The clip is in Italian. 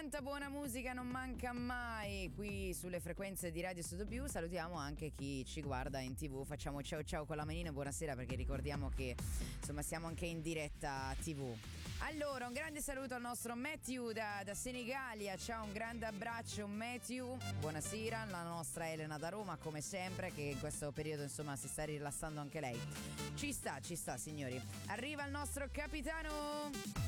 Tanta buona musica non manca mai qui sulle frequenze di Radio Studio Più. Salutiamo anche chi ci guarda in TV. Facciamo ciao ciao con la manina e buonasera, perché ricordiamo che insomma siamo anche in diretta TV. Allora, un grande saluto al nostro Matthew da Senigallia. Ciao, un grande abbraccio Matthew. Buonasera, la nostra Elena da Roma, come sempre, che in questo periodo insomma si sta rilassando anche lei. Ci sta signori. Arriva il nostro capitano.